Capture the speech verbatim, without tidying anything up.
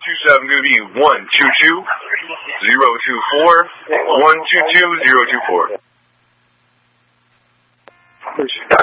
two seven going to be one two two zero two four one two two zero two four.